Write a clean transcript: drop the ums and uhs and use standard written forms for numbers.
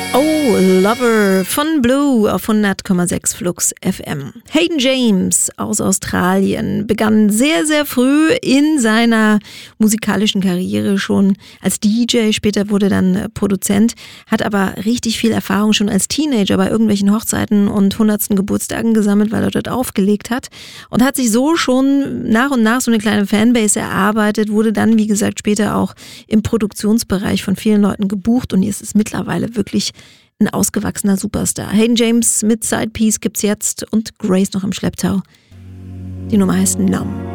Oh, Lover von Blue auf 100,6 Flux FM. Hayden James aus Australien begann sehr, sehr früh in seiner musikalischen Karriere schon als DJ, später wurde dann Produzent, hat aber richtig viel Erfahrung schon als Teenager bei irgendwelchen Hochzeiten und 100. Geburtstagen gesammelt, weil er dort aufgelegt hat und hat sich so schon nach und nach so eine kleine Fanbase erarbeitet, wurde dann, wie gesagt, später auch im Produktionsbereich von vielen Leuten gebucht und ist es mittlerweile wirklich ein ausgewachsener Superstar. Hayden James mit Side Piece gibt's jetzt und Grace noch im Schlepptau. Die Nummer heißt Numb.